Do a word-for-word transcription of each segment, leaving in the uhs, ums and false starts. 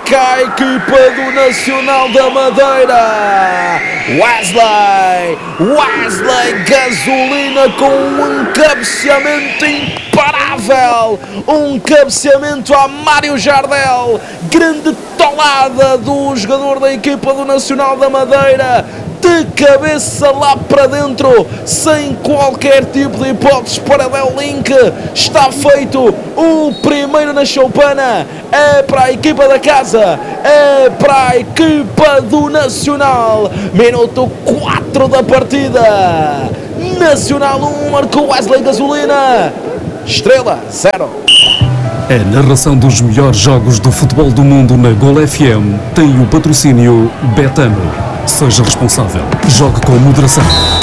cá a equipa do Nacional da Madeira. Wesley, Wesley Gasolina com um cabeceamento imparável, um cabeceamento a Mário Jardel, grande tolada do jogador da equipa do Nacional da Madeira, de cabeça lá para dentro, sem qualquer tipo de hipóteses para Léo Link. Está feito o primeiro na choupana, é para a equipa da casa, é para a equipa do Nacional. Minuto quatro da partida, Nacional um, marcou Wesley Gasolina, Estrela zero. A narração dos melhores jogos do futebol do mundo na Gol F M tem o patrocínio Betano. Seja responsável. Jogue com moderação.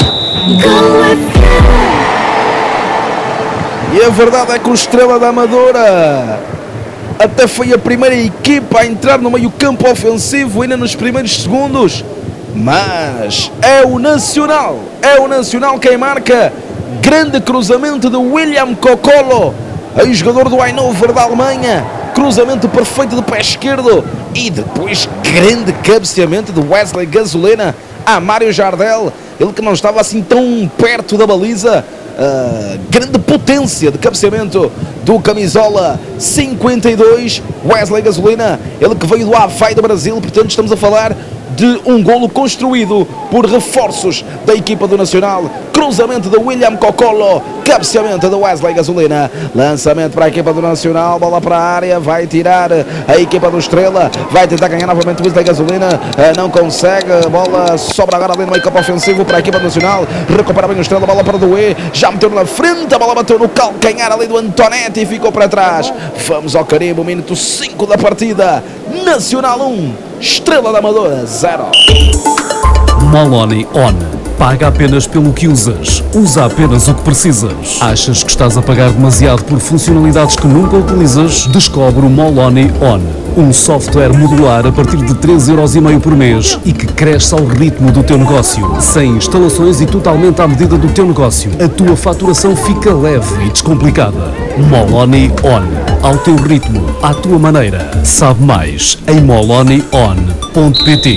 E a verdade é que o Estrela da Amadora até foi a primeira equipa a entrar no meio campo ofensivo ainda nos primeiros segundos, mas é o Nacional, é o Nacional quem marca. Grande cruzamento de William Cocolo, ex-jogador do Hannover da Alemanha, cruzamento perfeito de pé esquerdo, e depois grande cabeceamento de Wesley Gasolina a Mário Jardel, ele que não estava assim tão perto da baliza. Uh, grande potência de cabeceamento do camisola cinquenta e dois, Wesley Gasolina, ele que veio do Havaí do Brasil. Portanto estamos a falar de um golo construído por reforços da equipa do Nacional. Cruzamento de William Cocolo, cabeceamento de Wesley Gasolina, lançamento para a equipa do Nacional, bola para a área, vai tirar a equipa do Estrela, vai tentar ganhar novamente o Wesley Gasolina, não consegue, bola sobra agora ali no meio campo ofensivo para a equipa do Nacional, recupera bem o Estrela, bola para o Doué, já meteu na frente, a bola bateu no calcanhar ali do Antonetti e ficou para trás. Vamos ao carimbo, minuto cinco da partida, Nacional um, Estrela da Amadora zero. Moloni On. Paga apenas pelo que usas. Usa apenas o que precisas. Achas que estás a pagar demasiado por funcionalidades que nunca utilizas? Descobre o Moloni On. Um software modular a partir de três euros e meio por mês e que cresce ao ritmo do teu negócio. Sem instalações e totalmente à medida do teu negócio. A tua faturação fica leve e descomplicada. Moloni On. Ao teu ritmo, à tua maneira. Sabe mais em moloni on ponto pt.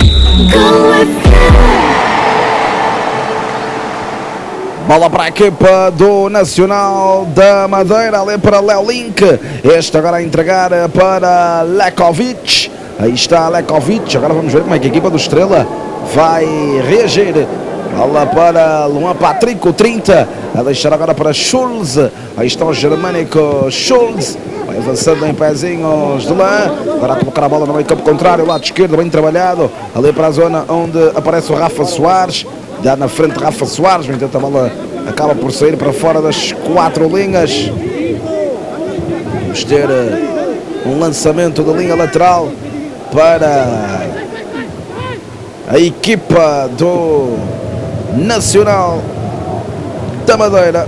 Bola para a equipa do Nacional da Madeira, ali para Léo Link, este agora a entregar para Lekovic, aí está Lekovic, agora vamos ver como é que a equipa do Estrela vai reagir. Bola para Luan Patrick, o trinta, a deixar agora para Schulz, aí está o germânico Schulz, vai avançando em pezinhos de lã, agora a colocar a bola no meio campo contrário, lado esquerdo, bem trabalhado, ali para a zona onde aparece o Rafa Soares. Já na frente Rafa Soares, no entanto a bola acaba por sair para fora das quatro linhas. Vamos ter um lançamento da linha lateral para a equipa do Nacional da Madeira.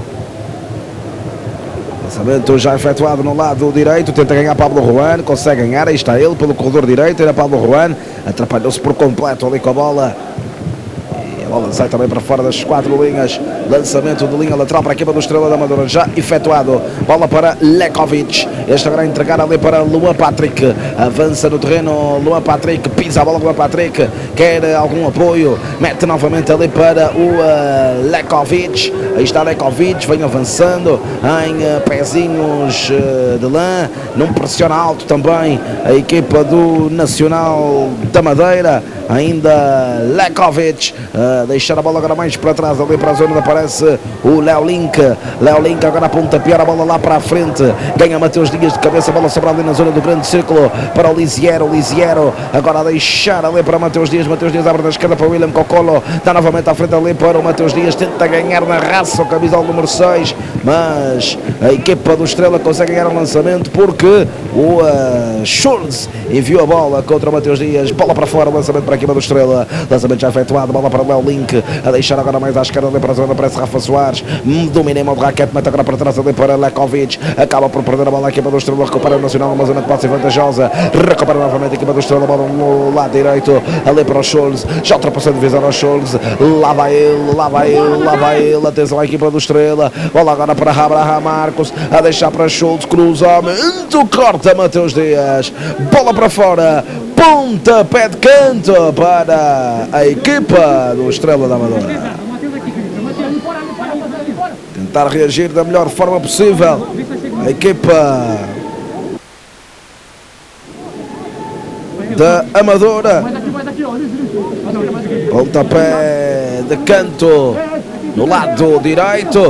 Lançamento já efetuado no lado direito, tenta ganhar Pablo Juan, consegue ganhar, aí está ele pelo corredor direito, era Pablo Juan, atrapalhou-se por completo ali com a bola. A bola sai também para fora das quatro linhas. Lançamento de linha lateral para a equipa do Estrela da Amadora já efetuado. Bola para Lekovic. Este agora a entregar ali para Luan Patrick. Avança no terreno. Luan Patrick pisa a bola. Luan Patrick quer algum apoio. Mete novamente ali para o uh, Lekovic. Aí está Lekovic. Vem avançando em uh, pezinhos uh, de lã. Não pressiona alto também a equipa do Nacional da Madeira. Ainda Lekovic. Uh, deixar a bola agora mais para trás, ali para a zona onde aparece o Léo Link. Léo Link agora a pontapear a bola lá para a frente, ganha Mateus Dias de cabeça, a bola sobra ali na zona do grande círculo para o Lisiero. Lisiero agora a deixar ali para Mateus Dias. Mateus Dias abre da esquerda para o William Cocolo, está novamente à frente ali para o Mateus Dias, tenta ganhar na raça o camisal número seis, mas a equipa do Estrela consegue ganhar um lançamento porque o uh, Schulz enviou a bola contra o Mateus Dias, bola para fora, lançamento para a equipa do Estrela, lançamento já efetuado, bola para o Léo Link, a deixar agora mais à esquerda ali para a zona, aparece Rafa Soares, domina em mão de raquete, mete agora para trás ali para Lekovic, acaba por perder a bola, a equipa do Estrela recupera o Nacional numa zona que pode ser vantajosa, recupera novamente a equipa do Estrela, bola no lado direito, ali para o Schulz, já ultrapassou a divisão ao Schulz, lá vai ele, lá vai ele, lá vai ele, atenção à equipa do Estrela, bola agora para Abraham Marcos, a deixar para Schulz, cruzamento, corta falta Mateus Dias, bola para fora, pontapé de canto para a equipa do Estrela da Amadora. Tentar reagir da melhor forma possível a equipa da Amadora. Pontapé de canto no lado direito.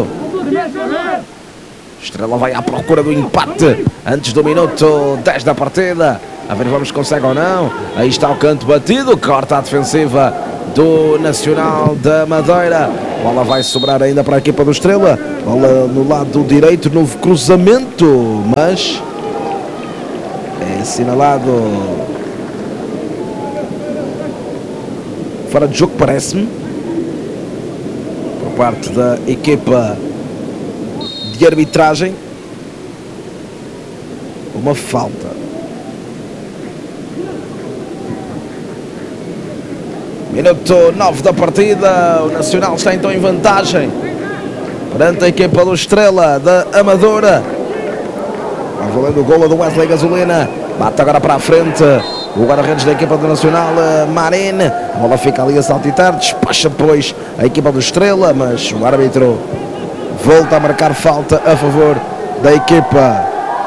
Estrela vai à procura do empate antes do minuto dez da partida. A ver, vamos consegue ou não. Aí está o canto batido, corta a defensiva do Nacional da Madeira. A bola vai sobrar ainda para a equipa do Estrela. Bola no lado direito, novo cruzamento, mas é assinalado fora de jogo, parece-me, por parte da equipa de arbitragem. Uma falta. Minuto nove da partida. O Nacional está então em vantagem perante a equipa do Estrela da Amadora. Vai valendo o golo do Wesley Gasolina. Bate agora para a frente o guarda-redes da equipa do Nacional, Marin. A bola fica ali a saltitar. Despacha depois a equipa do Estrela, mas o árbitro volta a marcar falta a favor da equipa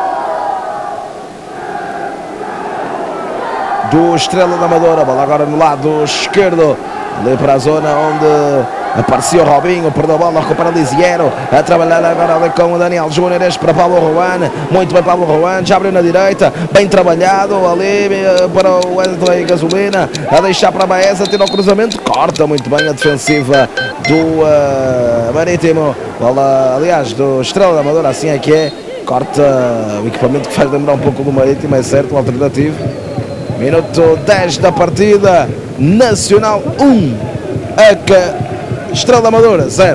do Estrela da Amadora. A bola agora no lado esquerdo, ali para a zona onde aparecia o Robinho, perdeu a bola, recupera Lisiero, a trabalhar agora ali com o Daniel Júnior, este para Pablo Ruan, muito bem Pablo Ruan, já abriu na direita, bem trabalhado ali para o Wesley Gasolina, a deixar para a Baeza, tira o cruzamento, corta muito bem a defensiva do uh, Marítimo, bola, aliás, do Estrela da Amadora, assim é que é, corta o equipamento que faz lembrar um pouco do Marítimo, é certo, o alternativo. Minuto dez da partida, Nacional um, a Estrela da Amadora zero.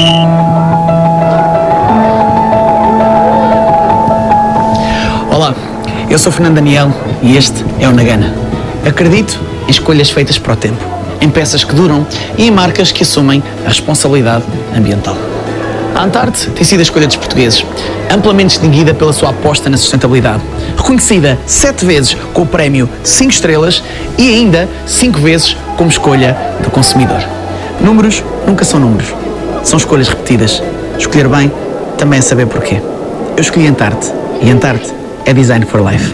Olá, eu sou Fernando Daniel e este é o Nagana. Acredito em escolhas feitas para o tempo, em peças que duram e em marcas que assumem a responsabilidade ambiental. A Antarte tem sido a escolha dos portugueses, amplamente distinguida pela sua aposta na sustentabilidade, reconhecida sete vezes com o prémio cinco estrelas e ainda cinco vezes como escolha do consumidor. Números nunca são números, são escolhas repetidas. Escolher bem também é saber porquê. Eu escolhi Antarte e Antarte é Design for Life.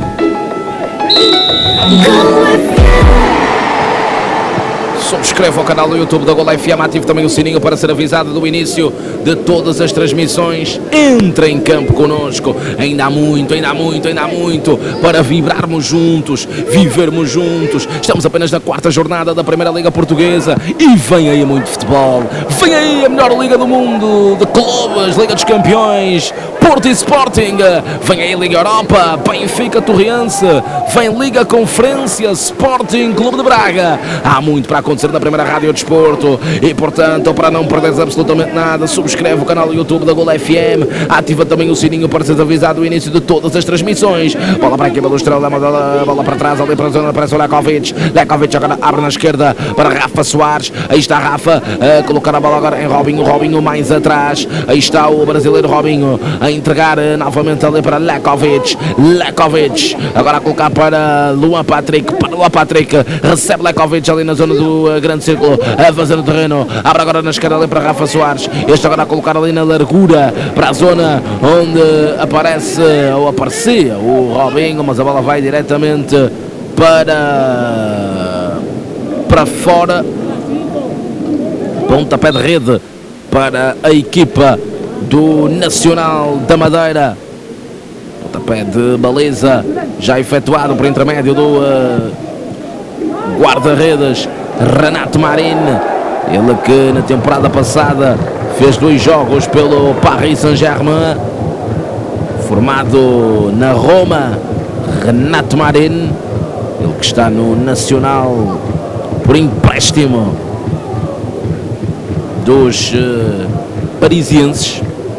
Subscreva o canal do YouTube da Gol F M, ative também o sininho para ser avisado do início de todas as transmissões. Entre em campo connosco, ainda há muito, ainda há muito, ainda há muito para vibrarmos juntos, vivermos juntos. Estamos apenas na quarta jornada da Primeira Liga Portuguesa e vem aí muito futebol. Vem aí a melhor liga do mundo de clubes, Liga dos Campeões, Porto e Sporting. Vem aí Liga Europa, Benfica, Torrense. Vem Liga Conferência, Sporting, Clube de Braga. Há muito para acontecer na Primeira Rádio Desporto e, portanto, para não perderes absolutamente nada, subscreve o canal do YouTube da Gol F M, ativa também o sininho para seres avisado do início de todas as transmissões. Bola para a equipa do Estrela, bola para trás, ali para a zona, aparece o Lekovic. Lekovic agora abre na esquerda para Rafa Soares. Aí está Rafa a colocar a bola agora em Robinho. Robinho mais atrás. Aí está o brasileiro Robinho a entregar novamente ali para Lekovic. Lekovic agora a colocar para Luan Patrick. Para Luan Patrick, recebe Lekovic ali na zona do uh, grande círculo, a fazer o terreno. Abre agora na esquerda ali para Rafa Soares. Este agora a colocar ali na largura para a zona onde aparece ou aparecia o Robinho, mas a bola vai diretamente para para fora. Pontapé de rede para a equipa do Nacional da Madeira. Pontapé de baliza já efetuado por intermédio do uh, guarda-redes Renato Marin, ele que na temporada passada fez dois jogos pelo Paris Saint-Germain, formado na Roma. Renato Marin, ele que está no Nacional por empréstimo dos uh, parisienses.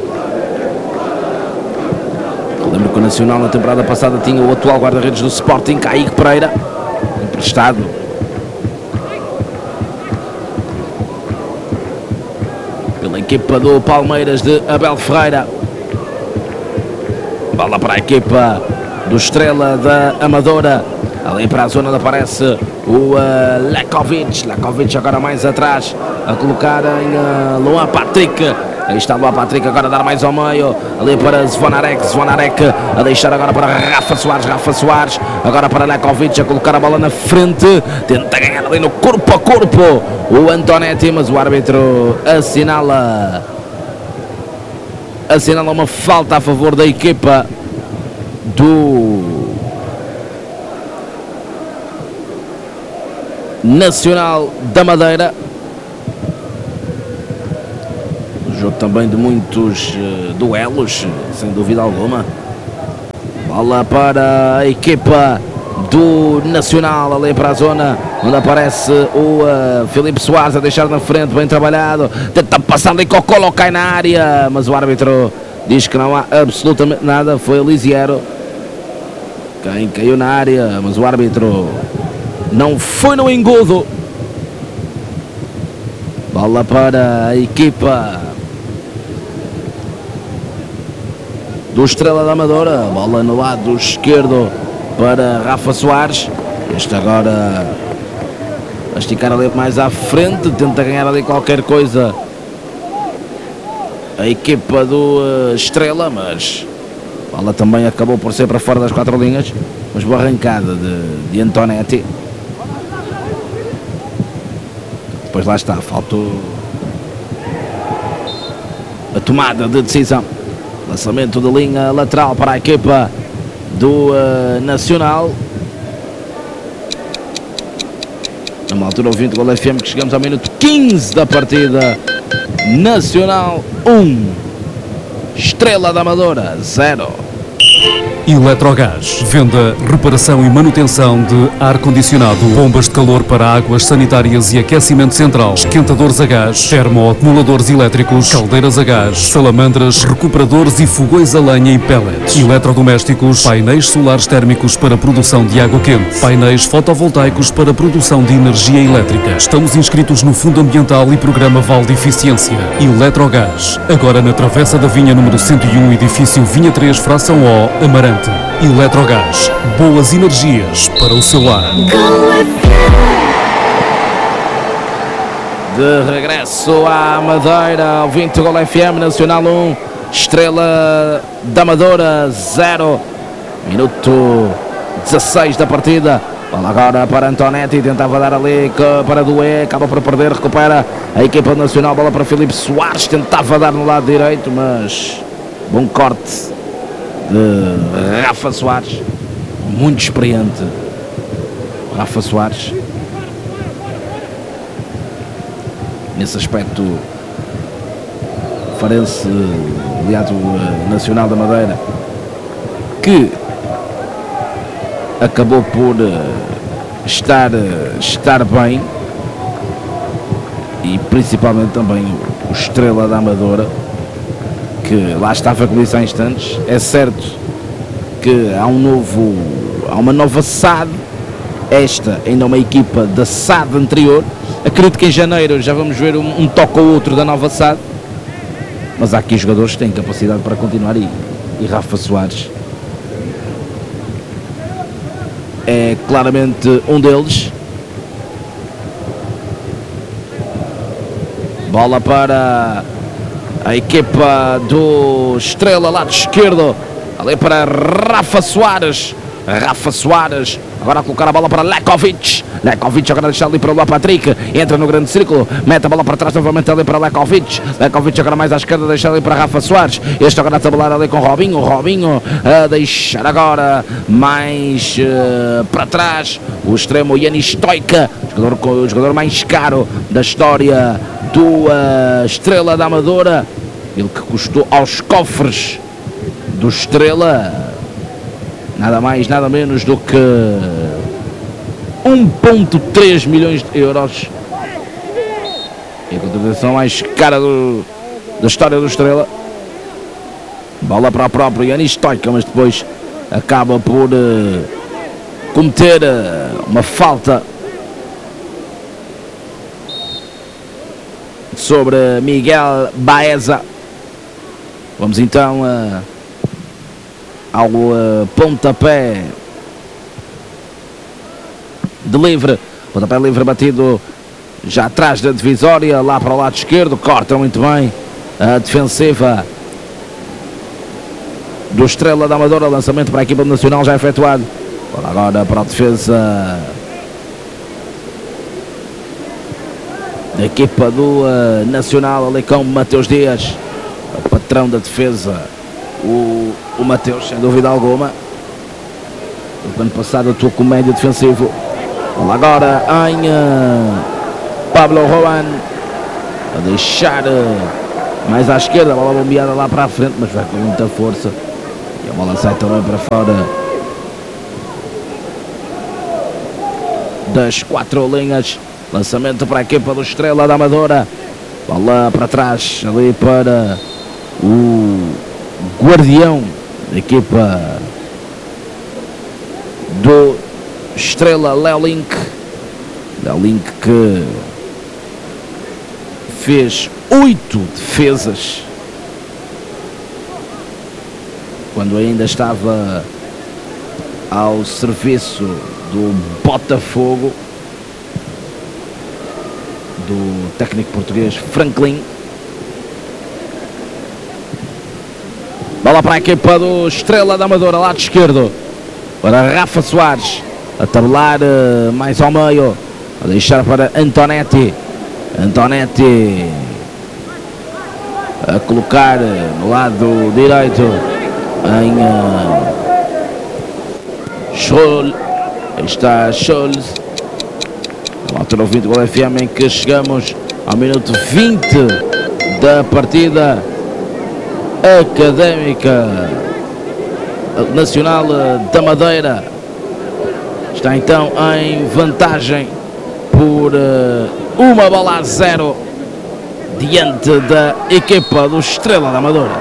Lembro que o Nacional na temporada passada tinha o atual guarda-redes do Sporting, Kaique Pereira, emprestado. Pela equipa do Palmeiras de Abel Ferreira. Bola para a equipa do Estrela da Amadora. Ali para a zona onde aparece o uh, Lekovic. Lekovic agora mais atrás, a colocar em uh, Luan Patrick. Aí está Luan Patrick agora a dar mais ao meio. Ali para Zvonarek. Zvonarek a deixar agora para Rafa Soares. Rafa Soares agora para Lekovic a colocar a bola na frente. Tenta ganhar ali no corpo a corpo o Antonetti, mas o árbitro assinala assinala uma falta a favor da equipa do Nacional da Madeira. Um jogo também de muitos uh, duelos, sem dúvida alguma. Bola para a equipa do Nacional, ali para a zona onde aparece o uh, Filipe Soares a deixar na frente, bem trabalhado. Tenta passar ali, Cocolo cai na área, mas o árbitro diz que não há absolutamente nada. Foi Lisiero quem caiu na área, mas o árbitro não foi no engodo. Bola para a equipa do Estrela da Amadora. Bola no lado esquerdo para Rafa Soares. Este agora a esticar ali mais à frente. Tenta ganhar ali qualquer coisa a equipa do uh, Estrela, mas a bola também acabou por ser para fora das quatro linhas. Mas boa arrancada de, de Antonetti. Depois lá está, faltou a tomada de decisão. Lançamento de linha lateral para a equipa do uh, Nacional. Numa altura ouvinte do Gol F M que chegamos ao minuto quinze da partida. Nacional um, Estrela da Amadora zero. Eletrogás, venda, reparação e manutenção de ar-condicionado, bombas de calor para águas sanitárias e aquecimento central, esquentadores a gás, termoacumuladores elétricos, caldeiras a gás, salamandras, recuperadores e fogões a lenha e pellets, eletrodomésticos, painéis solares térmicos para produção de água quente, painéis fotovoltaicos para produção de energia elétrica. Estamos inscritos no Fundo Ambiental e Programa Val de Eficiência. Eletrogás, agora na Travessa da Vinha número cento e um, edifício Vinha três, fração O, Amarante. Eletrogás, boas energias para o seu lar. De regresso à Madeira, ao vinte Gol F M, Nacional um, Estrela da Amadora zero. Minuto dezasseis da partida. Bola agora para Antonetti, tentava dar ali para Doué, acaba por perder, recupera a equipa nacional. Bola para Filipe Soares, tentava dar no lado direito, mas bom corte de Rafa Soares, muito experiente Rafa Soares nesse aspecto. Farense, aliado Nacional da Madeira, que acabou por estar, estar bem, e principalmente também o Estrela da Amadora, que lá estava, como disse há instantes. É certo que há um novo, há uma nova S A D, esta ainda é uma equipa da S A D anterior. Acredito que em janeiro já vamos ver um, um toque ou outro da nova S A D, mas há aqui jogadores que têm capacidade para continuar, e, e Rafa Soares é claramente um deles. Bola para a equipa do Estrela, lado esquerdo, ali para Rafa Soares. Rafa Soares agora a colocar a bola para Lekovic. Lekovic agora deixa ali para o Luan Patrick, entra no grande círculo, mete a bola para trás novamente ali para Lekovic. Lekovic agora mais à esquerda, deixa ali para Rafa Soares. Este agora a tabelar ali com Robinho. Robinho a deixar agora mais uh, para trás o extremo Yanis Stoica, jogador, o jogador mais caro da história do uh, Estrela da Amadora, ele que custou aos cofres do Estrela nada mais, nada menos do que um vírgula três milhões de euros. E a contratação mais cara do, da história do Estrela. Bola para o próprio Yanis Stoica, mas depois acaba por uh, cometer uh, uma falta sobre Miguel Baeza. Vamos então uh, ao uh, pontapé de livre. Pontapé livre batido já atrás da divisória, lá para o lado esquerdo. Corta muito bem a defensiva do Estrela da Amadora. Lançamento para a equipa nacional já efetuado. Agora para a defesa da equipa do uh, Nacional, ali com Mateus Dias, o patrão da defesa, o, o Mateus, sem dúvida alguma. O ano passado atuou como médio defensivo. Agora em uh, Pablo Juan, a deixar uh, mais à esquerda, a bola bombeada lá para a frente, mas vai com muita força. E a bola sai também para fora das quatro linhas. Lançamento para a equipa do Estrela da Amadora. Bola para trás, ali para o guardião da equipa do Estrela, Léo Link. Léo Link que fez oito defesas quando ainda estava ao serviço do Botafogo, do técnico português Franklin. Bola para a equipa do Estrela da Amadora, lado esquerdo, para Rafa Soares, a tabelar uh, mais ao meio, a deixar para Antonetti. Antonetti a colocar uh, no lado direito em uh, Scholl. Aí está Scholz. Na altura ouvinte do Gol F M, em que chegamos ao minuto vinte da partida. Académica Nacional da Madeira está então em vantagem por uh, uma bola a zero diante da equipa do Estrela da Amadora.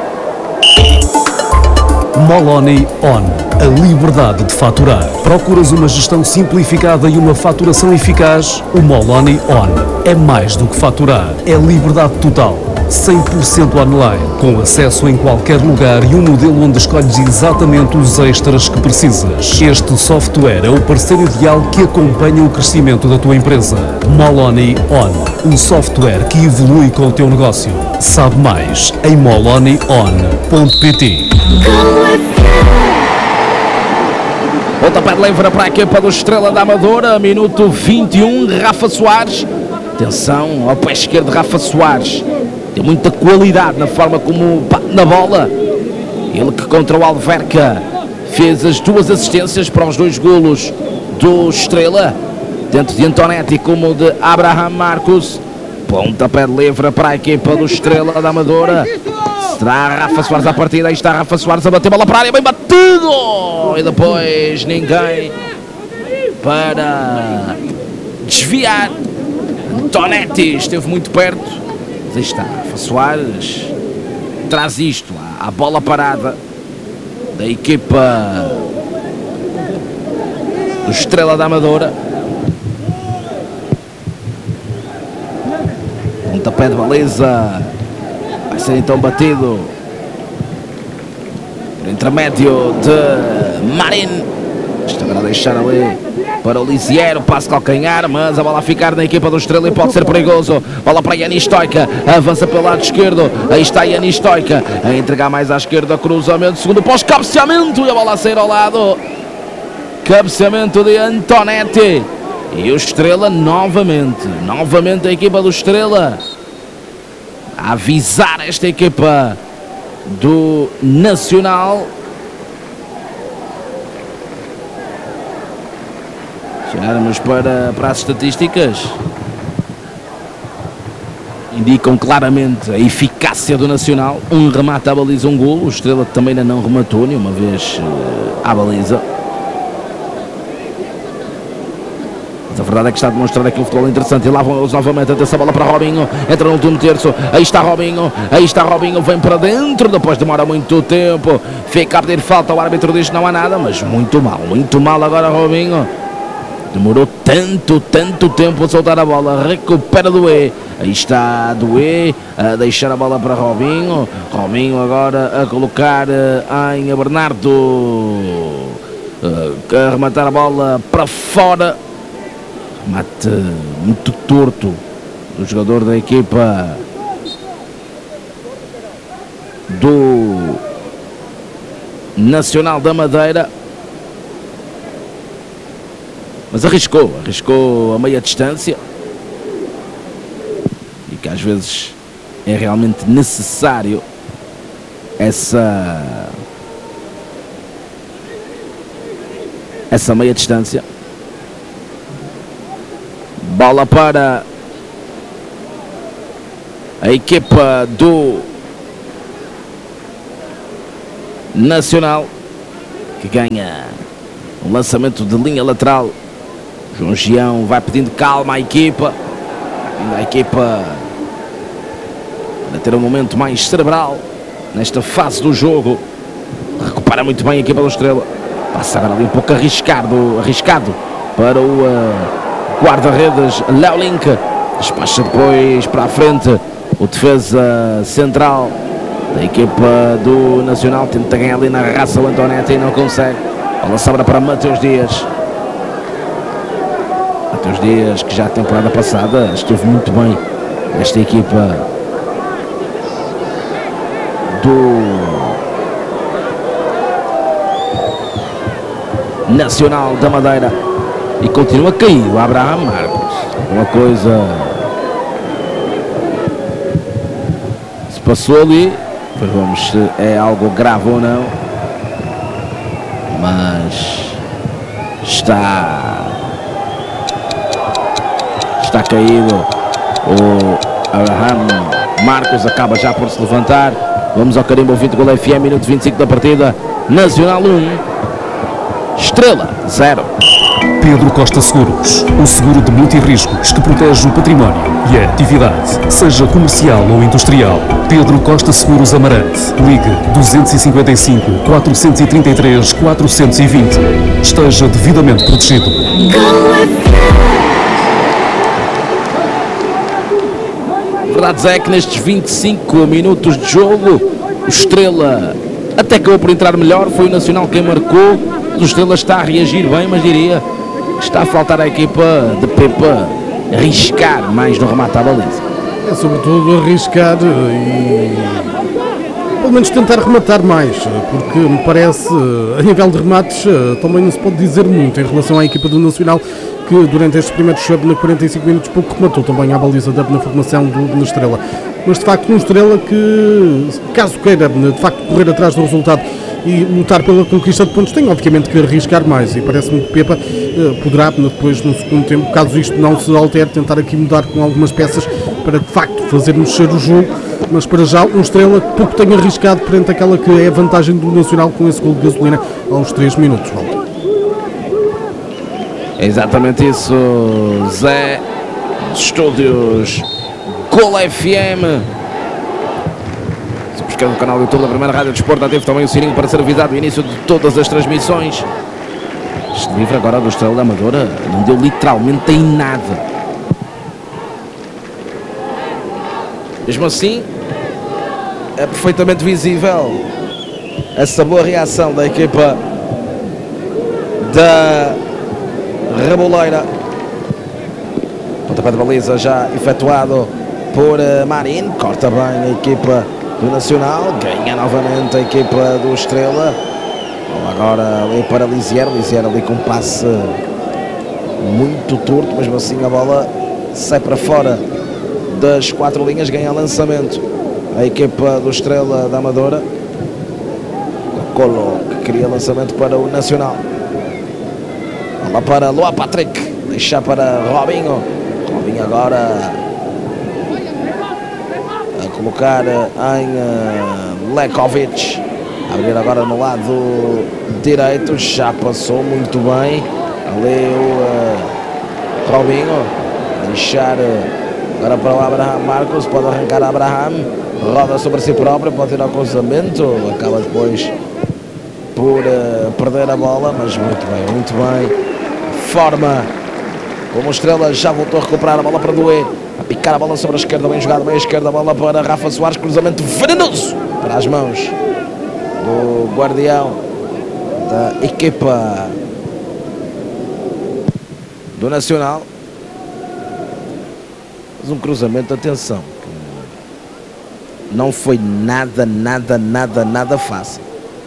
Moloni On. A liberdade de faturar. Procuras uma gestão simplificada e uma faturação eficaz? O Moloni On é mais do que faturar. É liberdade total. cem por cento online, com acesso em qualquer lugar e um modelo onde escolhes exatamente os extras que precisas. Este software é o parceiro ideal que acompanha o crescimento da tua empresa. Moloni On, um software que evolui com o teu negócio. Sabe mais em moloni on ponto pt. Pontapé de livre para a equipa do Estrela da Amadora, minuto vinte e um, Rafa Soares. Atenção ao pé esquerdo de Rafa Soares. Tem muita qualidade na forma como bate na bola. Ele que contra o Alverca fez as duas assistências para os dois golos do Estrela, tanto de Antonetti como de Abraham Marcos. Pontapé de livre para a equipa do Estrela da Amadora. Será Rafa Soares à partida. Aí está Rafa Soares a bater bola para a área, bem batido! E depois ninguém para desviar. Antonetti esteve muito perto. Mas aí está Rafa Soares, traz isto à bola parada da equipa do Estrela da Amadora. Pontapé de baliza, vai ser então batido por intermédio de Marin. Está agora a deixar ali para o Lisiero, passo calcanhar, mas a bola a ficar na equipa do Estrela e pode ser perigoso. Bola para Yanis Stoica, avança pelo lado esquerdo, aí está Yanis Stoica, a entregar mais à esquerda, cruzamento, segundo pós-cabeceamento e a bola a sair ao lado. Cabeceamento de Antonetti e o Estrela novamente, novamente a equipa do Estrela a avisar esta equipa do Nacional. Chegarmos para, para as estatísticas, indicam claramente a eficácia do Nacional. Um remate à baliza, um golo. O Estrela também ainda não rematou nenhuma vez uh, à baliza. Mas a verdade é que está a demonstrar aqui um futebol interessante. E lá vão eles novamente. Atenção, bola para Robinho. Entra no último terço. Aí está Robinho. Aí está Robinho. Vem para dentro. Depois demora muito tempo. Fica a pedir falta. O árbitro diz que não há nada. Mas muito mal. Muito mal agora Robinho. Demorou tanto, tanto tempo a soltar a bola. Recupera Doué. Aí está Doué a deixar a bola para Robinho. Robinho agora a colocar em Bernardo. A rematar a bola para fora. Remate muito torto do jogador da equipa do Nacional da Madeira. Mas arriscou, arriscou a meia distância. E que às vezes é realmente necessário essa essa meia distância. Bola para a equipa do Nacional, que ganha um lançamento de linha lateral. João Gião vai pedindo calma à equipa, a equipa para ter um momento mais cerebral nesta fase do jogo. Recupera muito bem a equipa do Estrela. Passa agora ali um pouco arriscado, arriscado para o uh, guarda-redes Léo Link. Despacha depois para a frente o defesa central da equipa do Nacional. Tenta ganhar ali na raça o Antonete e não consegue. Bola sobra para Mateus Dias. Mateus Dias, que já a temporada passada esteve muito bem esta equipa do Nacional da Madeira, e continua a cair o Abraham Marcos. Uma coisa se passou ali, pois vamos se é algo grave ou não, mas está está caído o Abraham Marcos. Acaba já por se levantar. Vamos ao carimbo ouvinte Gol F M, minuto vinte e cinco da partida. Nacional um, Estrela zero. Pedro Costa Seguros, o seguro de multirriscos que protege o património e a atividade, seja comercial ou industrial. Pedro Costa Seguros Amarante. Ligue dois cinco cinco, quatro três três, quatro dois zero. Esteja devidamente protegido. Verdade é que nestes vinte e cinco minutos de jogo o Estrela até acabou por entrar melhor. Foi o Nacional quem marcou. O Estrela está a reagir bem, mas diria que está a faltar a equipa de Pepa arriscar mais no remate à baliza. É sobretudo arriscar e pelo menos tentar rematar mais, porque me parece, a nível de remates, também não se pode dizer muito em relação à equipa do Nacional, que durante estes primeiros quarenta e cinco minutos pouco rematou também à baliza na formação do, do Estrela. Mas de facto um Estrela que, caso queira de facto correr atrás do resultado e lutar pela conquista de pontos, tem obviamente que arriscar mais, e parece-me que Pepa eh, poderá depois no segundo tempo, caso isto não se altere, tentar aqui mudar com algumas peças para de facto fazer mexer o jogo. Mas para já um Estrela que pouco tem arriscado perante aquela que é a vantagem do Nacional com esse gol de gasolina aos três minutos. Volta. É exatamente isso, Zé. Estúdios Gol F M. Subscreve o canal do YouTube da Primeira Rádio de Desporto. Ative também o sininho para ser avisado do início de todas as transmissões. Este livro agora do Estrela da Amadora não deu literalmente em nada. Mesmo assim, é perfeitamente visível essa boa reação da equipa da Reboleira. Pontapé de baliza já efetuado por uh, Marin. Corta bem a equipa do Nacional. Ganha novamente a equipa do Estrela. Agora ali para Lizier. Lizier ali com um passe muito torto. Mesmo assim a bola sai para fora das quatro linhas. Ganha lançamento a equipa do Estrela da Amadora. Colo que queria lançamento para o Nacional. Bola para Loa Patrick. Deixar para Robinho. Robinho agora a colocar em uh, Lekovic. Abrir agora no lado direito. Já passou muito bem. Ali o uh, Robinho. Deixar uh, agora para o Abraham Marcos. Pode arrancar Abraham. Roda sobre si próprio. Pode ir ao cruzamento. Acaba depois por uh, perder a bola. Mas muito bem, muito bem. Forma Como o Estrela já voltou a recuperar a bola para Dué. A picar a bola sobre a esquerda, bem jogado, bem a esquerda, a bola para Rafa Soares, cruzamento venenoso para as mãos do guardião da equipa do Nacional. Mas um cruzamento, atenção, não foi nada, nada, nada, nada fácil.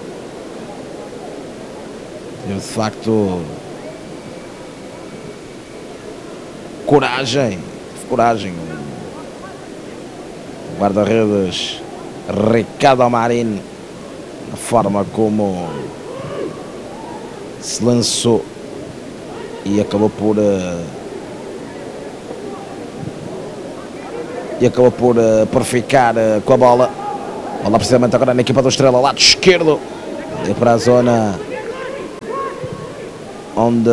Eu, de facto, coragem, coragem. O guarda-redes Ricardo Amarín, a forma como se lançou e acabou por uh, e acabou por, uh, por ficar uh, com a bola. Bola precisamente agora na equipa do Estrela, lado esquerdo, e para a zona onde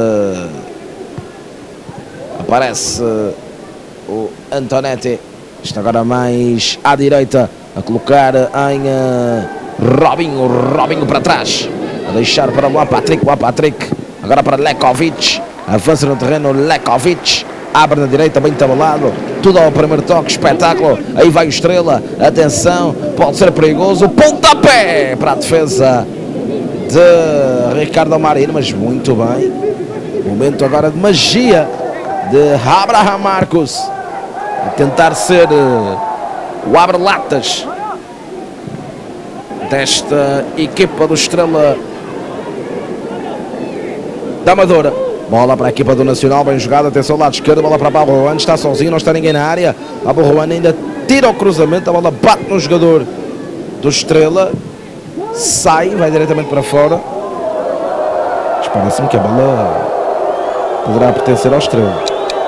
aparece o Antonetti. Está agora mais à direita, a colocar em uh, Robinho, Robinho para trás, a deixar para o Patrick, o Patrick, agora para Lekovic, avança no terreno Lekovic, abre na direita, bem tabelado, tudo ao primeiro toque, espetáculo, aí vai o Estrela, atenção, pode ser perigoso, pontapé para a defesa de Ricardo Amarín, mas muito bem, momento agora de magia de Abraham Marcos, a tentar ser uh, o abre-latas desta equipa do Estrela da Amadora. Bola para a equipa do Nacional, bem jogada, atenção, lado esquerdo, bola para Pablo Ruan, está sozinho, não está ninguém na área. Pablo Ruan ainda tira o cruzamento, a bola bate no jogador do Estrela, sai, vai diretamente para fora. Mas parece-me que a bola poderá pertencer ao Estrela.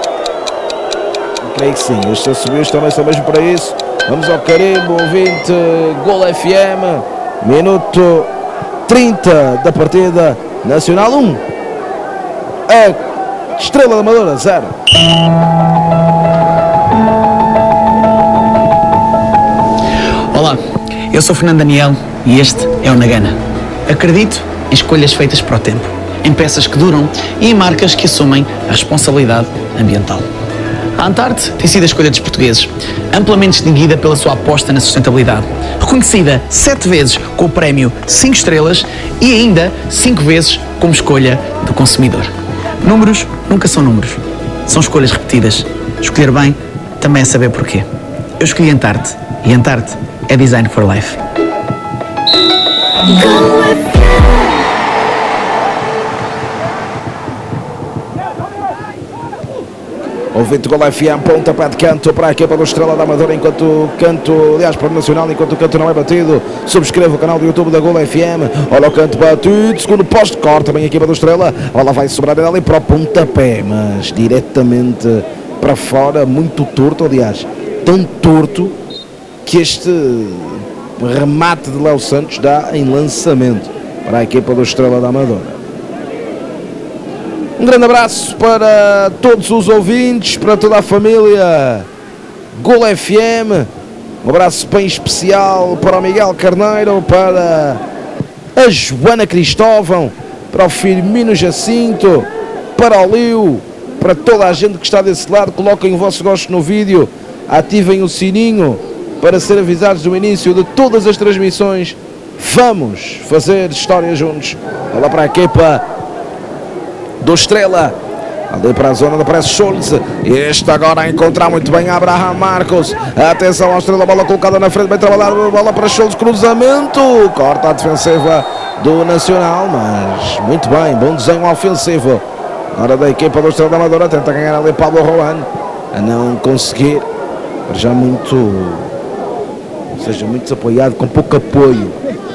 Creio que sim, estes assobios também são mesmo para isso. Vamos ao carimbo, ouvinte, Gol F M, minuto trinta da partida. Nacional um, a Estrela da Amadora zero. Olá, eu sou Fernando Daniel e este é o Nagana. Acredito em escolhas feitas para o tempo, em peças que duram e em marcas que assumem a responsabilidade ambiental. A Antarte tem sido a escolha dos portugueses, amplamente distinguida pela sua aposta na sustentabilidade, reconhecida sete vezes com o prémio cinco estrelas e ainda cinco vezes como escolha do consumidor. Números nunca são números, são escolhas repetidas. Escolher bem também é saber porquê. Eu escolhi Antarte e Antarte é Design for Life. Ouvinte Gol F M, pontapé de canto para a equipa do Estrela da Amadora, enquanto o canto, aliás, para o Nacional, enquanto o canto não é batido. Subscreva o canal do YouTube da Gol F M. Olha o canto batido, segundo posto, corta também a equipa do Estrela. Olha, vai sobrar ali para o pontapé, mas diretamente para fora, muito torto, aliás, tão torto que este remate de Léo Santos dá em lançamento para a equipa do Estrela da Amadora. Um grande abraço para todos os ouvintes, para toda a família Gol F M. Um abraço bem especial para o Miguel Carneiro, para a Joana Cristóvão, para o Firmino Jacinto, para o Liu, para toda a gente que está desse lado. Coloquem o vosso gosto no vídeo, ativem o sininho para ser avisados do início de todas as transmissões. Vamos fazer história juntos. Olá para a equipa do Estrela, ali para a zona onde aparece Schultz, e este agora a encontrar muito bem Abraham Marcos. Atenção ao Estrela, bola colocada na frente, bem trabalhada, bola para Schultz, cruzamento, corta a defensiva do Nacional, mas muito bem, bom desenho ofensivo agora da equipa do Estrela da Amadora. Tenta ganhar ali Pablo Ruan, a não conseguir, já muito, ou seja, muito desapoiado, com pouco apoio.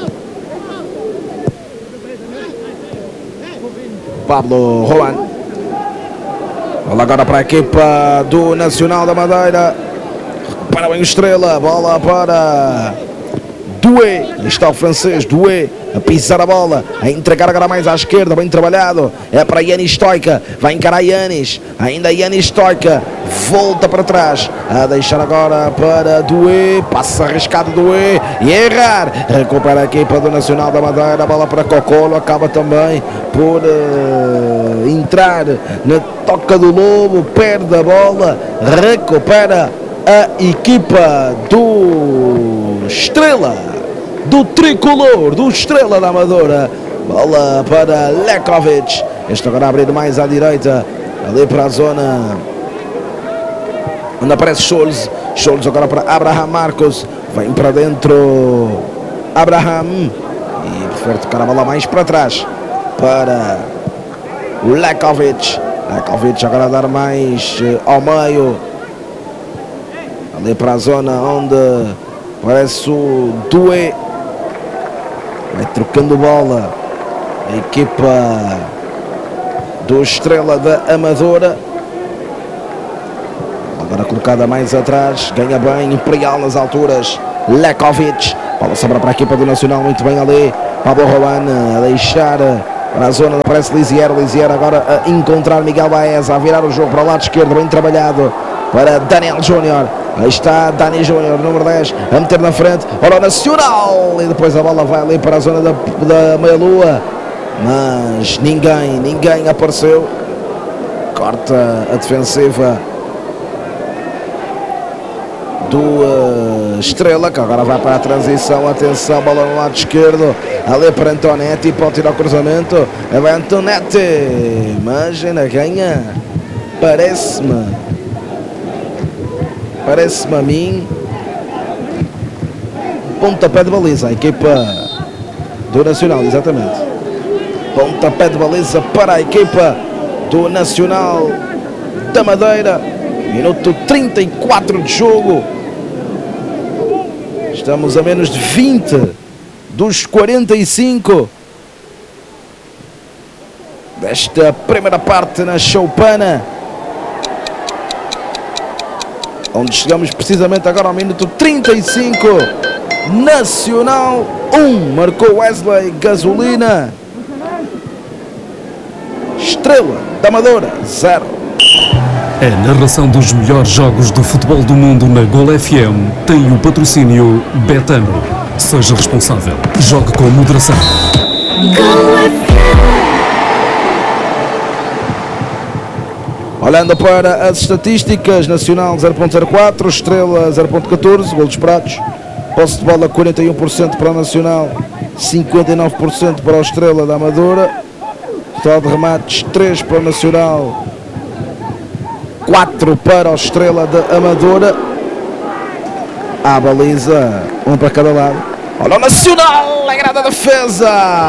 Pablo Ruan. Bola agora para a equipa do Nacional da Madeira. Recupera bem o Estrela. Bola para Doué, aí está o francês, Doué, a pisar a bola, a entregar agora mais à esquerda, bem trabalhado, é para Yanis Stoica, vai encarar Yanis, ainda Yanis Stoica, volta para trás, a deixar agora para Doué, passa arriscado Doué, e errar, recupera a equipa do Nacional da Madeira, a bola para Cocolo, acaba também por uh, entrar na toca do Lobo, perde a bola, recupera a equipa do Estrela, do tricolor, do Estrela da Amadora. Bola para Lekovic, este agora a abrir mais à direita, ali para a zona onde aparece Scholz. Scholz agora para Abraham Marcos, vem para dentro Abraham e prefere tocar a bola mais para trás para o Lekovic. Lekovic agora a dar mais ao meio, ali para a zona onde parece o Doué, vai trocando bola a equipa do Estrela da Amadora, agora colocada mais atrás, ganha bem, Imperial nas alturas, Lekovic, bola sobra para a equipa do Nacional, muito bem ali, Pablo Rowan a deixar para a zona, aparece Lizier, Lizier agora a encontrar Miguel Baez, a virar o jogo para o lado esquerdo, bem trabalhado para Daniel Júnior. Aí está Dani Júnior, número dez, a meter na frente, ora o Nacional, e depois a bola vai ali para a zona da, da meia-lua, mas ninguém, ninguém apareceu, corta a defensiva do uh, Estrela, que agora vai para a transição, atenção, bola no lado esquerdo, ali para Antonetti, pode tirar o cruzamento, vai Antonetti, mas ainda ganha, parece-me, parece-me a mim, pontapé de baliza, a equipa do Nacional, exatamente, pontapé de baliza para a equipa do Nacional da Madeira, minuto trinta e quatro de jogo, estamos a menos de vinte dos quarenta e cinco desta primeira parte na Choupana, onde chegamos precisamente agora ao minuto trinta e cinco. Nacional um, marcou Wesley Gasolina, Estrela da Amadora zero. A narração dos melhores jogos do futebol do mundo na Gol F M tem o patrocínio Betano. Seja responsável. Jogue com moderação. Olhando para as estatísticas, Nacional zero ponto zero quatro, Estrela zero ponto catorze, golos esperados, posse de bola quarenta e um por cento para o Nacional, cinquenta e nove por cento para o Estrela da Amadora, total de remates três para o Nacional, quatro para o Estrela da Amadora, à baliza, um para cada lado. Olha o Nacional, a grande defesa!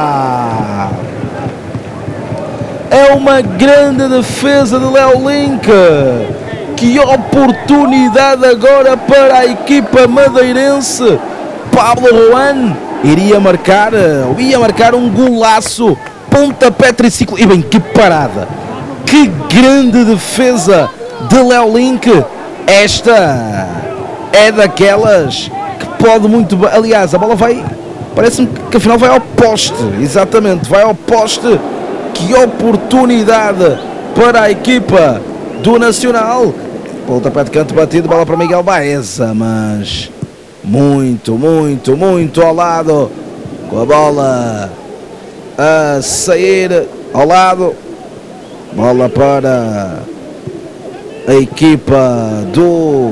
É uma grande defesa de Léo Link. Que oportunidade agora para a equipa madeirense. Pablo Rowan iria marcar, ia marcar um golaço, pontapé triciclo. E bem, que parada! Que grande defesa de Léo Link. Esta é daquelas que pode muito bem. Aliás, a bola vai, parece-me que afinal vai ao poste. Exatamente, vai ao poste. Que oportunidade para a equipa do Nacional. Pontapé de canto batido, bola para Miguel Baeza, mas muito, muito, muito ao lado, com a bola a sair ao lado. Bola para a equipa do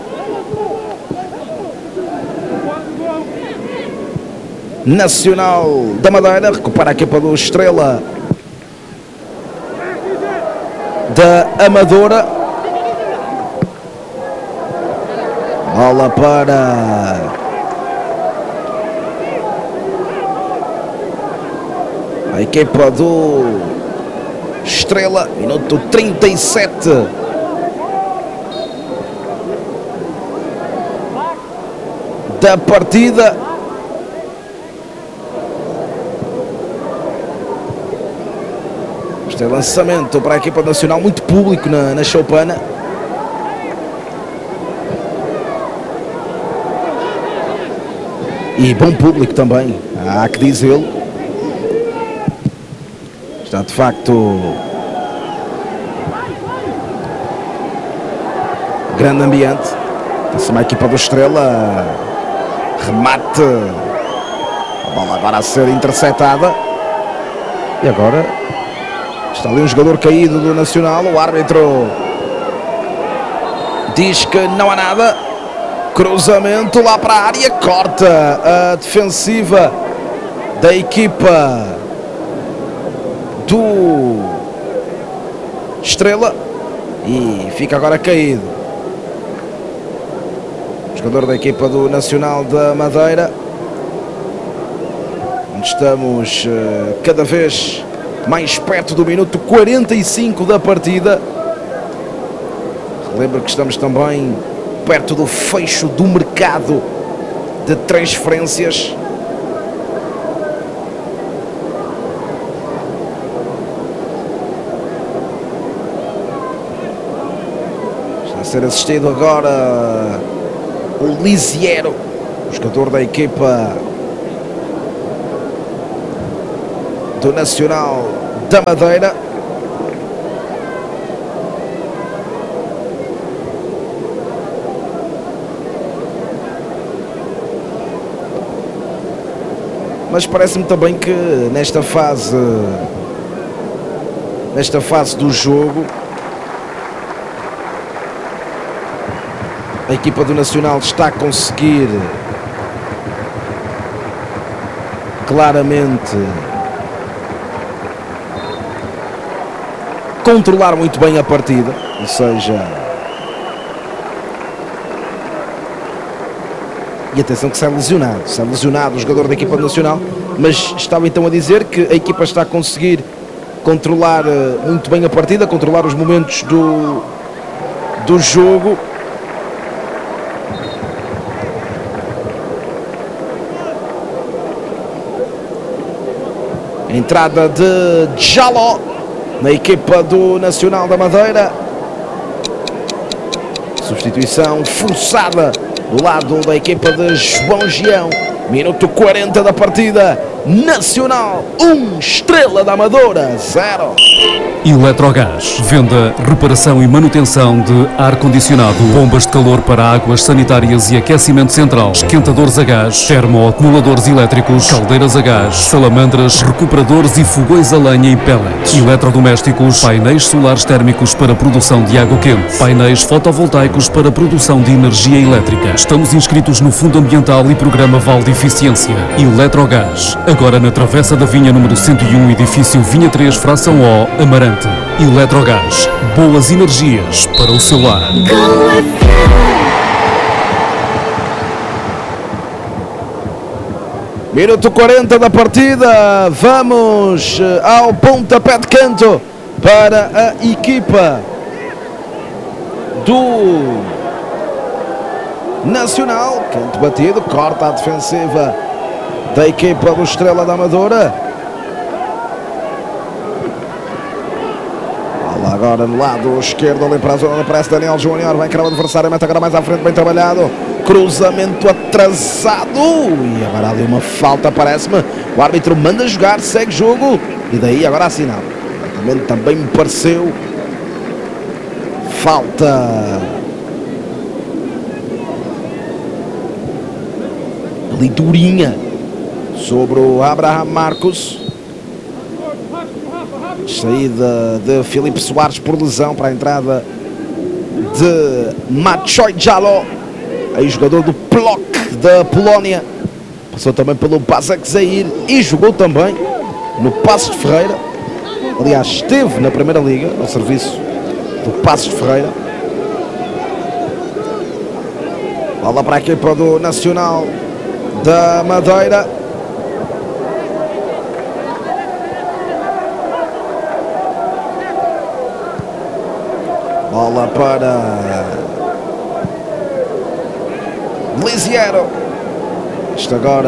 Nacional da Madeira. Recupera a equipa do Estrela da Amadora. Bola para a equipa do Estrela, minuto trinta e sete da partida. Este é lançamento para a equipa nacional, muito público na, na Choupana. E bom público também, há que dizê-lo. Está de facto grande ambiente. Essa é uma equipa do Estrela. Remate. A bola agora a ser interceptada. E agora está ali um jogador caído do Nacional. O árbitro diz que não há nada. Cruzamento lá para a área. Corta a defensiva da equipa do Estrela. E fica agora caído o jogador da equipa do Nacional da Madeira. Estamos uh, cada vez mais perto do minuto quarenta e cinco da partida. Lembro que estamos também perto do fecho do mercado de transferências. Está a ser assistido agora o Lisiero, jogador da equipa do Nacional da Madeira. Mas parece-me também que nesta fase nesta fase do jogo a equipa do Nacional está a conseguir claramente controlar muito bem a partida, ou seja, e atenção que sai lesionado, sai lesionado o jogador da equipa nacional, mas estava então a dizer que a equipa está a conseguir controlar muito bem a partida, controlar os momentos do, do jogo. Entrada de Jaló na equipa do Nacional da Madeira. Substituição forçada do lado da equipa de João Gião. Minuto quarenta da partida. Nacional um, Estrela da Amadora zero. Eletrogás, venda, reparação e manutenção de ar-condicionado, bombas de calor para águas sanitárias e aquecimento central, esquentadores a gás, termoacumuladores elétricos, caldeiras a gás, salamandras, recuperadores e fogões a lenha e pellets, eletrodomésticos, painéis solares térmicos para produção de água quente, painéis fotovoltaicos para produção de energia elétrica. Estamos inscritos no Fundo Ambiental e Programa Val de Eficiência. Eletrogás, agora na Travessa da Vinha número cento e um, edifício Vinha três, fração O, Amarante. Eletrogás, boas energias para o seu lar. Minuto quarenta da partida, vamos ao pontapé de canto para a equipa do Nacional. Canto batido, corta a defensiva da equipa do Estrela da Amadora. Agora no lado esquerdo, ali para a zona, aparece Daniel Júnior, vem cravo o adversário, mete agora mais à frente, bem trabalhado, cruzamento atrasado, e agora ali uma falta, parece-me, o árbitro manda jogar, segue jogo, e daí agora assinala. Também me pareceu falta ali durinha sobre o Abraham Marcos. Saída de Filipe Soares por lesão para a entrada de Maciej Jaló, aí jogador do P L O K da Polónia, passou também pelo Basak Zaire e jogou também no Passos de Ferreira. Aliás, esteve na Primeira Liga ao serviço do Passos de Ferreira. Bola para a equipa do Nacional da Madeira. Bola para Lisiero. Isto agora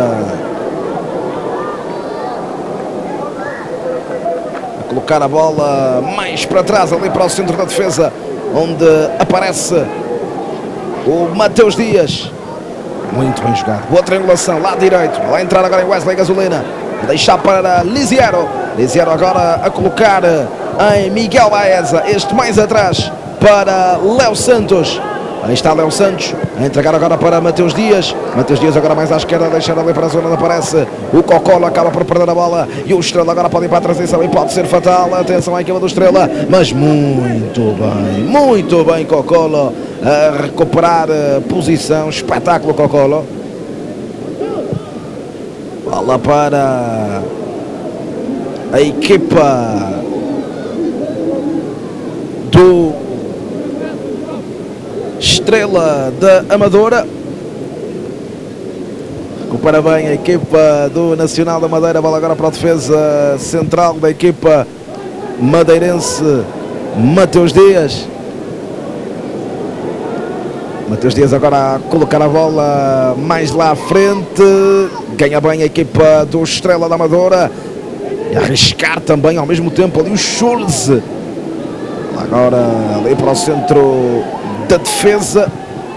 a colocar a bola mais para trás, ali para o centro da defesa, onde aparece o Mateus Dias. Muito bem jogado. Boa triangulação, lado direito. Vai entrar agora em Wesley Gasolina. Deixar para Lisiero. Lisiero agora a colocar em Miguel Baeza. Este mais atrás para Léo Santos. Aí está Léo Santos a entregar agora para Mateus Dias. Mateus Dias agora mais à esquerda, a deixar ali para a zona onde aparece o Cocolo, acaba por perder a bola e o Estrela agora pode ir para a transição e pode ser fatal. Atenção à equipa do Estrela, mas muito bem, muito bem Cocolo a recuperar a posição. Espetáculo Cocolo. Bola para a equipa do Estrela da Amadora. Recupera bem a equipa do Nacional da Madeira. Bola agora para a defesa central da equipa madeirense, Mateus Dias. Mateus Dias agora a colocar a bola mais lá à frente. Ganha bem a equipa do Estrela da Amadora. E arriscar também ao mesmo tempo ali o Schultz. Agora ali para o centro da defesa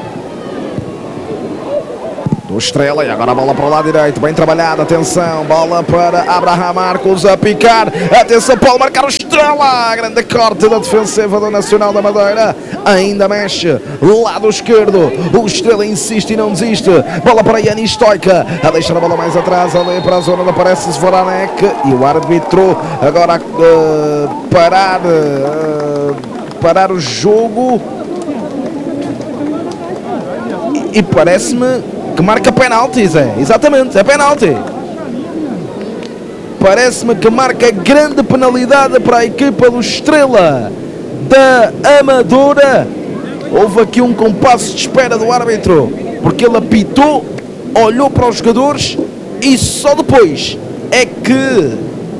do Estrela. E agora a bola para o lado direito, bem trabalhada, atenção, bola para Abraham Marcos a picar, atenção, pode marcar o Estrela, grande corte da defensiva do Nacional da Madeira, ainda mexe, lado esquerdo, o Estrela insiste e não desiste, bola para Yanni Stoica, a deixar a bola mais atrás, ali para a zona onde aparece Svoranek, e o árbitro agora a uh, parar uh, parar o jogo. E parece-me que marca penalti, Zé. Exatamente, é penalti. Parece-me que marca grande penalidade para a equipa do Estrela da Amadora. Houve aqui um compasso de espera do árbitro, porque ele apitou, olhou para os jogadores e só depois é que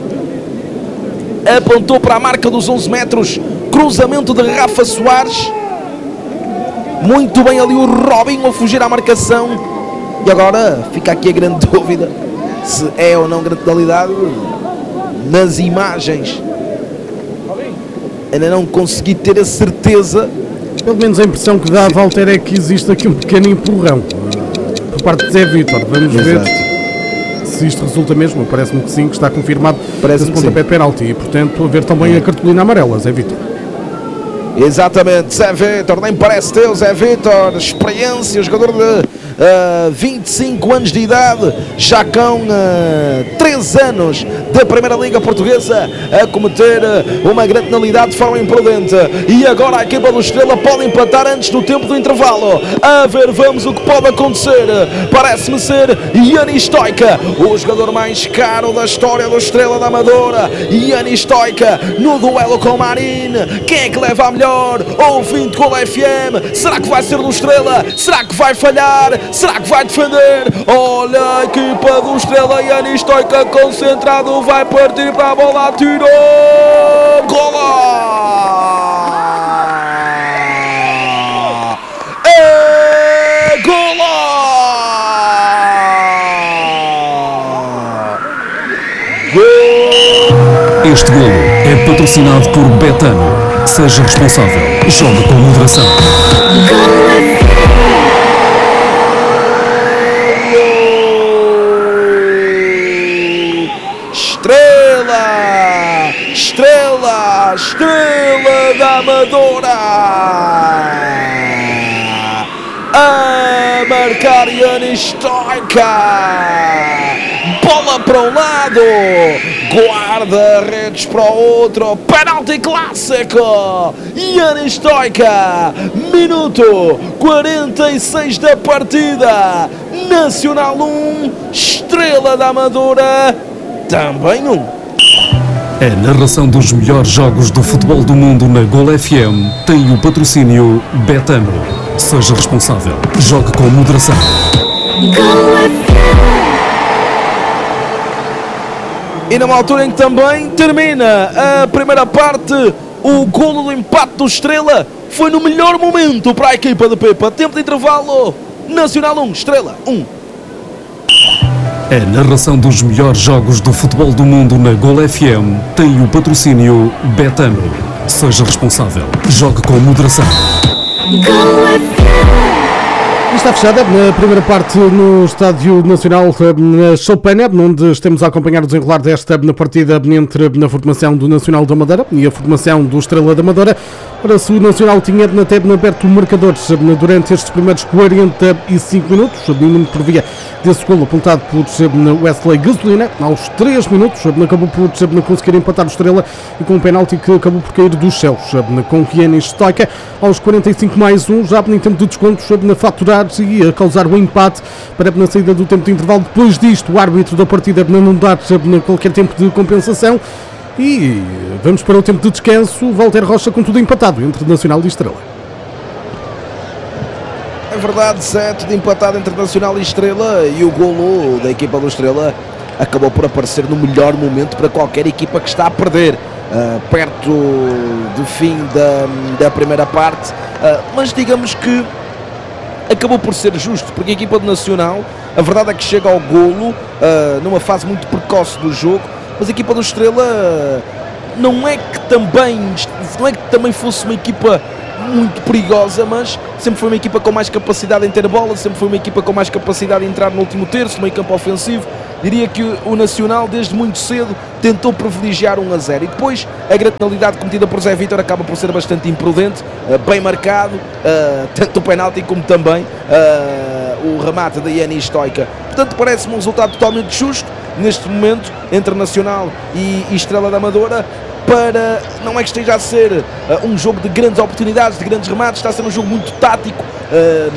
apontou para a marca dos onze metros, cruzamento de Rafa Soares. Muito bem ali o Robinho a fugir à marcação. E agora fica aqui a grande dúvida se é ou não grande penalidade. Nas imagens ainda não consegui ter a certeza. Pelo menos a impressão que dá a Walter é que existe aqui um pequeno empurrão por parte de Zé Vítor. Vamos Exato. ver se isto resulta mesmo. Parece-me que sim, que está confirmado Parece esse pontapé de penalti. E portanto a ver também a cartolina amarela, Zé Vítor. Exatamente, Zé Vítor, nem parece teu, Zé Vítor, experiência, jogador de uh, vinte e cinco anos de idade, já com uh, três anos da Primeira Liga Portuguesa, a cometer uh, uma grande penalidade de forma imprudente. E agora a equipa do Estrela pode empatar antes do tempo do intervalo. A ver, vamos o que pode acontecer. Parece-me ser Yanni Stoica, o jogador mais caro da história do Estrela da Amadora. Yanni Stoica no duelo com Marin. Quem é que leva a melhor? Ouvinte Gol F M. Será que vai ser do Estrela? Será que vai falhar? Será que vai defender? Olha a equipa do Estrela. Yanni Stoica concentrado, vai partir para a bola, atirou, golo! É golo! Gol! Este golo é patrocinado por Betano. Seja responsável. Joga com moderação. Estrela! Estrela! Estrela da Amadora! A marcar Yanni Stoica! Bola para um lado, guarda-redes para o outro, penalti clássico, Yanni Stoica, minuto quarenta e seis da partida, Nacional um, Estrela da Amadora também um. A narração dos melhores jogos do futebol do mundo na Gol F M tem o patrocínio Betano. Seja responsável, jogue com moderação. E numa altura em que também termina a primeira parte, o golo do empate do Estrela foi no melhor momento para a equipa de Pepa. Tempo de intervalo, Nacional um, Estrela um. A narração dos melhores jogos do futebol do mundo na Gol F M tem o patrocínio Betano. Seja responsável, jogue com moderação. E está fechada na primeira parte no Estádio Nacional na Choupana, onde estamos a acompanhar o desenrolar desta na partida entre na formação do Nacional da Amadora e a formação do Estrela da Amadora. Para se o Nacional tinha até aberto o marcador durante estes primeiros quarenta e cinco minutos, o mínimo por via desse golo apontado por Wesley Gasolina. Aos três minutos acabou por conseguir empatar o Estrela e com um penalti que acabou por cair dos céus com Giannis Stoica. Aos quarenta e cinco mais um, já em tempo de descontos, na faturar e a causar o empate para na saída do tempo de intervalo. Depois disto, o árbitro da partida não dar qualquer tempo de compensação. E vamos para o tempo de descanso. Walter Rocha com tudo empatado entre Nacional e Estrela. É verdade, sete de empatado entre Nacional e Estrela, e o golo da equipa do Estrela acabou por aparecer no melhor momento para qualquer equipa que está a perder, uh, perto do fim da, da primeira parte, uh, mas digamos que acabou por ser justo, porque a equipa do Nacional, a verdade é que chega ao golo uh, numa fase muito precoce do jogo, mas a equipa do Estrela uh, não é que também não é que também fosse uma equipa muito perigosa, mas sempre foi uma equipa com mais capacidade em ter bola, sempre foi uma equipa com mais capacidade em entrar no último terço, no meio campo ofensivo. Diria que o Nacional desde muito cedo tentou privilegiar um a zero, e depois a grande penalidade cometida por Zé Vítor acaba por ser bastante imprudente, bem marcado, tanto o penalti como também o remate da Giannis Stoica. Portanto, parece-me um resultado totalmente justo neste momento entre Nacional e Estrela da Amadora. Para, não é que esteja a ser uh, um jogo de grandes oportunidades, de grandes remates, está a ser um jogo muito tático, uh,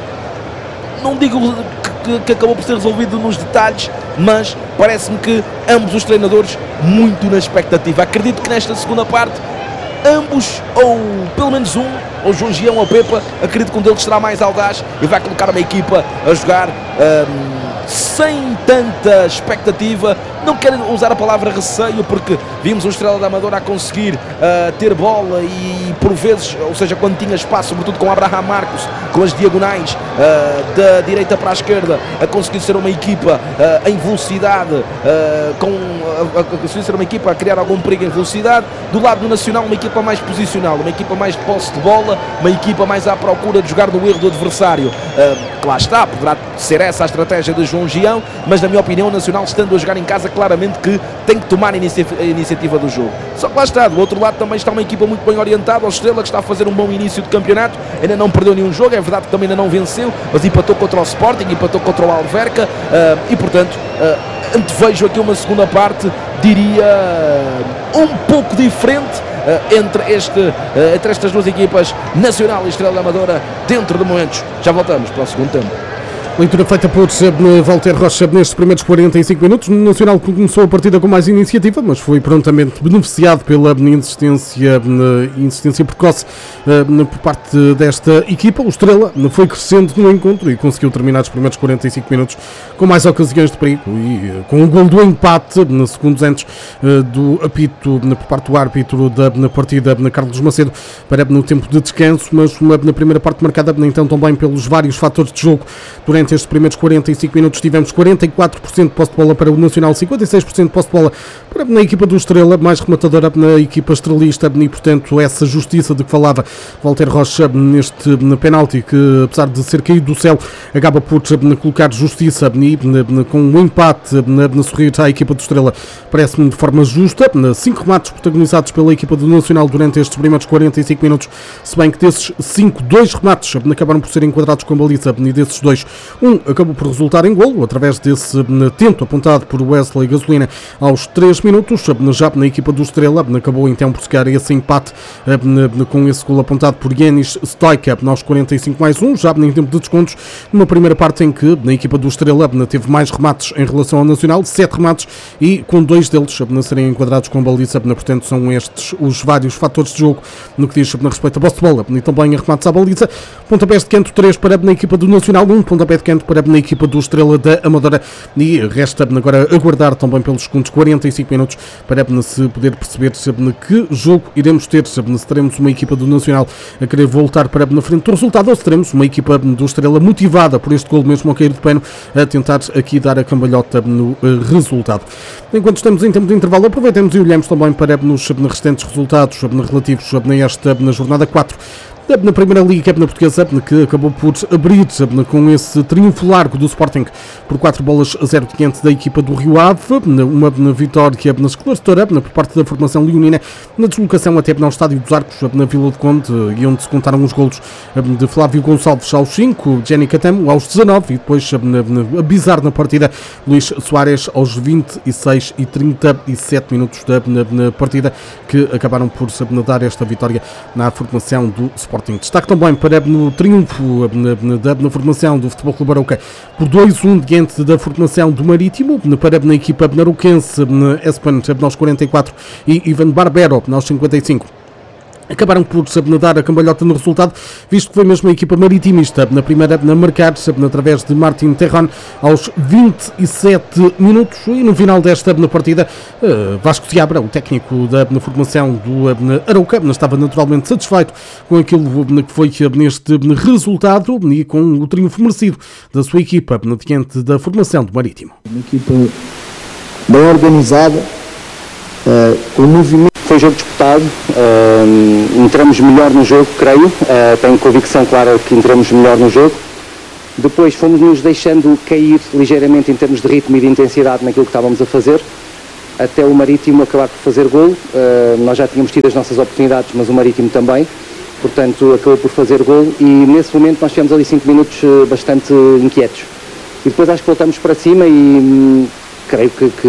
não digo que, que acabou por ser resolvido nos detalhes, mas parece-me que ambos os treinadores muito na expectativa. Acredito que nesta segunda parte ambos, ou pelo menos um, ou João Gião ou Pepa, acredito que um deles será mais audaz e vai colocar uma equipa a jogar um, sem tanta expectativa. Não quero usar a palavra receio, porque vimos o Estrela da Amadora a conseguir uh, ter bola e por vezes, ou seja, quando tinha espaço, sobretudo com Abraham Marcos, com as diagonais uh, da direita para a esquerda, a conseguir ser uma equipa uh, em velocidade, uh, com, uh, a conseguir ser uma equipa a criar algum perigo em velocidade. Do lado do Nacional, uma equipa mais posicional, uma equipa mais de posse de bola, uma equipa mais à procura de jogar no erro do adversário. Uh, lá está, poderá ser essa a estratégia de João Gião, mas na minha opinião o Nacional, estando a jogar em casa, claramente que tem que tomar a iniciativa, a iniciativa do jogo. Só que lá está, do outro lado também está uma equipa muito bem orientada, o Estrela, que está a fazer um bom início de campeonato, ainda não perdeu nenhum jogo, é verdade que também ainda não venceu, mas empatou contra o Sporting, empatou contra o Alverca, uh, e portanto uh, antevejo aqui uma segunda parte, diria uh, um pouco diferente uh, entre, este, uh, entre estas duas equipas, Nacional e Estrela da Amadora, dentro de momentos. Já voltamos para o segundo tempo. Leitura feita por Walter Rocha nestes primeiros quarenta e cinco minutos. O Nacional começou a partida com mais iniciativa, mas foi prontamente beneficiado pela insistência, insistência precoce por parte desta equipa. O Estrela foi crescendo no encontro e conseguiu terminar os primeiros quarenta e cinco minutos com mais ocasiões de perigo e com o gol do empate, segundos antes do apito por parte do árbitro da partida, Carlos Macedo, para no tempo de descanso, mas na primeira parte marcada então também pelos vários fatores de jogo. Durante estes primeiros quarenta e cinco minutos tivemos quarenta e quatro por cento de posse de bola para o Nacional, cinquenta e seis por cento de posse de bola para na equipa do Estrela, mais rematadora na equipa estrelista, e portanto essa justiça de que falava Walter Rocha neste penalti, que apesar de ser caído do céu, acaba por colocar justiça e com um empate na sorrir à equipa do Estrela, parece-me de forma justa. Cinco remates protagonizados pela equipa do Nacional durante estes primeiros quarenta e cinco minutos, se bem que desses cinco, dois remates acabaram por ser enquadrados com baliza, e desses dois, um acabou por resultar em golo, através desse tento apontado por Wesley Gasolina aos três minutos. Já na equipa do Estrela acabou então por chegar esse empate com esse golo apontado por Giannis Stoica aos quarenta e cinco mais um, já em tempo de descontos, numa primeira parte em que na equipa do Estrela teve mais remates em relação ao Nacional, sete remates, e com dois deles a serem enquadrados com baliza. Portanto, são estes os vários fatores de jogo no que diz no respeito a posse de bola e também a remates à baliza. Pontapés de canto, três para na equipa do Nacional, um pontapé de canto para na equipa do Estrela da Amadora, e resta agora aguardar também pelos segundos quarenta e cinco minutos para se poder perceber que jogo iremos ter, se teremos uma equipa do Nacional a querer voltar para na frente do resultado, ou se teremos uma equipa do Estrela motivada por este gol mesmo ao cair de pano a tentar aqui dar a cambalhota no resultado. Enquanto estamos em tempo de intervalo, aproveitemos e olhamos também para nos restantes resultados relativos a esta na jornada quatro na Primeira Liga, na Portuguesa, que acabou por abrir com esse triunfo largo do Sporting por quatro bolas a zero diante da equipa do Rio Ave, uma vitória esclarecedora por parte da formação leonina, na deslocação até ao Estádio dos Arcos, na Vila do Conde, e onde se contaram os golos de Flávio Gonçalves aos cinco, Jenny Catamo aos dezanove e depois a bizarra na partida Luís Soares aos vinte e seis e trinta e sete minutos da na partida, que acabaram por dar esta vitória na formação do Sporting. Destaque também para no triunfo da na, na formação do Futebol Clube Arouca por dois a um diante da formação do Marítimo, para na equipa arouquense, Espen aos quarenta e quatro e Ivan Barbero aos cinquenta e cinco. Acabaram por dar a cambalhota no resultado, visto que foi mesmo a equipa maritimista na primeira a marcar, através de Martin Terron aos vinte e sete minutos, e no final desta partida Vasco Seabra, o técnico da na formação do Arouca, estava naturalmente satisfeito com aquilo que foi neste resultado e com o triunfo merecido da sua equipa diante da formação do Marítimo. Uma equipa bem organizada, com uh, movimento. Foi jogo disputado, uh, entramos melhor no jogo, creio, uh, tenho convicção clara que entramos melhor no jogo. Depois fomos nos deixando cair ligeiramente em termos de ritmo e de intensidade naquilo que estávamos a fazer, até o Marítimo acabar por fazer golo. Uh, nós já tínhamos tido as nossas oportunidades, mas o Marítimo também, portanto acabou por fazer golo, e nesse momento nós tivemos ali cinco minutos bastante inquietos. E depois acho que voltamos para cima e hum, creio que, que